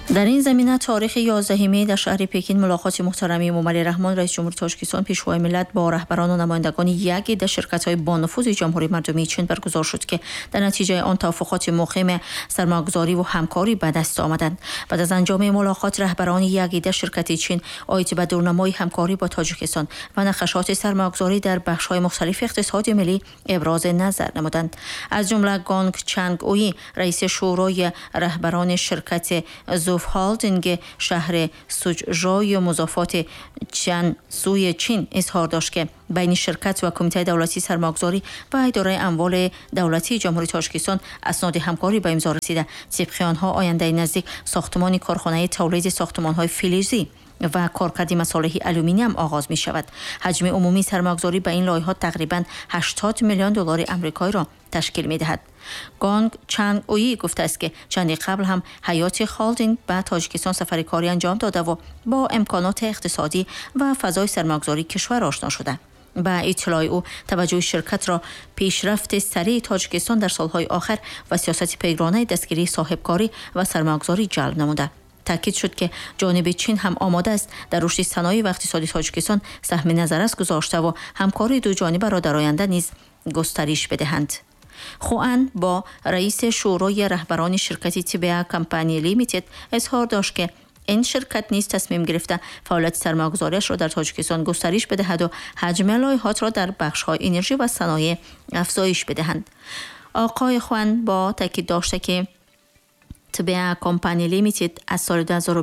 در این زمینه تاریخ 11 می در شهر پکین ملاقات محترم امامعلی رحمان رئیس جمهوری تاجیکستان پیشوای ملت با رهبران و نمایندگان یک عده شرکت‌های بانفوذ جمهوری مردمی چین برگزار شد که در نتیجه آن توافقات مقیم سرمایه‌گذاری و همکاری به دست آمدند. بعد از انجام ملاقات رهبران یک عده شرکت چین آید به دورنمای همکاری با تاجیکستان و نقشات سرمایه‌گذاری در بخش‌های مختلف اقتصاد ملی ابراز نظر نمودند. از جمله گانگ چنگ اویی رئیس شورای رهبران شرکت هالدینگ شهر سوچژوی و مضافات چنسوی چین اظهار داشت که بین شرکت و کمیته دولتی سرمایه‌گذاری و اداره اموال دولتی جمهوری تاجیکستان اسناد همکاری به امضا رسیده. طبق آنها آینده نزدیک ساختمان کارخانه تولید ساختمان‌های فلزی و کارکرد مصالح آلومینیوم آغاز می شود. حجم عمومی سرمایه‌گذاری به این لایحه تقریباً 80 میلیون دلار آمریکایی را تشکیل می دهد. گانگ چنگ اویی گفته است که چندی قبل هم حیات هالدینگ به تاجیکستان سفر کاری انجام داده و با امکانات اقتصادی و فضای سرمایه‌گذاری کشور آشنا شده. با اطلاع او توجه شرکت را پیشرفت سریع تاجیکستان در سالهای آخر و سیاست پیگرانه دستگیری صاحبکاری و سرمایه‌گذاری جلب نموده. تاکید شد که جانب چین هم آماده است در رشد صنایع و اقتصادی تاجیکستان سهم نظر گذاشته و همکاری دو جانبه را در آینده نیز گسترش بدهند. خوان با رئیس شورای رهبران شرکت تیبیا کمپانی لیمیتد اظهار داشت که این شرکت نیز تصمیم گرفته فعالیت سرمایه‌گذاریش را در تاجیکستان گسترش بدهد و حجم لایحات را در بخش‌های انرژی و صنایع افزایش بدهند. آقای خوان با تاکید داشته که تیبیا کمپانی لیمیتد از سال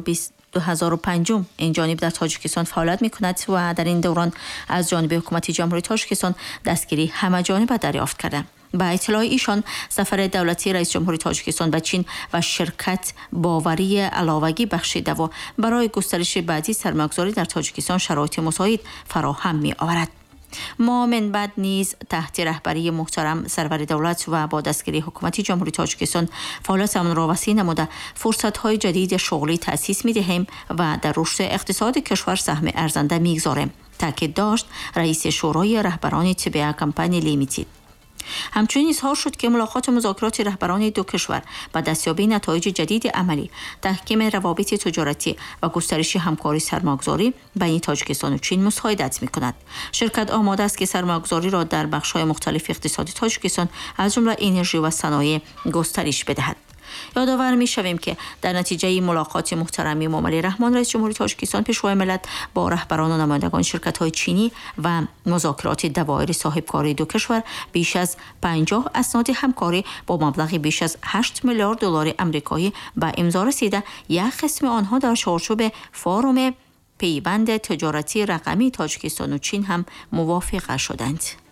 2005 این جانب در تاجیکستان فعالیت می‌کند و در این دوران از جانب حکومت جمهوری تاجیکستان دستگیری همه‌جانبه دریافت کرده. با اطلاع ایشان سفر دولتی رئیس جمهوری تاجیکستان به چین و شرکت باوری علاوگی بخشیده و برای گسترش بعدی سرمایه‌گذاری در تاجیکستان شرایط مساعد فراهم می‌آورد. ما من بعد نیز تحت رهبری محترم سرور دولت و با دستگیری حکومت جمهوری تاجیکستان فعالیتمان را وسیع نموده فرصت‌های جدید شغلی تأسیس می‌دهیم و در رشد اقتصاد کشور سهم ارزنده می‌گذاریم. تاکید داشت رئیس شورای رهبران تیبیا کمپانی لیمیتد. همچنین اظهار شد که ملاقات و مذاکرات رهبران دو کشور با دستیابی نتایج جدید عملی، تحکیم روابط تجارتی و گسترش همکاری سرمایه‌گذاری بین تاجیکستان و چین مساعدت می‌کند. شرکت آماده است که سرمایه‌گذاری را در بخش‌های مختلف اقتصاد تاجیکستان از جمله انرژی و صنایع گسترش بدهد. یادآور می‌شویم که در نتیجه ملاقات محترم امامعلی رحمان رئیس جمهوری تاجیکستان پیشوای ملت با رهبران و نمایندگان شرکت‌های چینی و مذاکرات دوایر صاحبکاری دو کشور بیش از 50 اسناد همکاری با مبلغ بیش از 8 میلیارد دلار آمریکایی به امضا رسیده. یک قسم آنها در چارچوب فورم پیوند تجارتی رقمی تاجیکستان و چین هم موافقه شدند.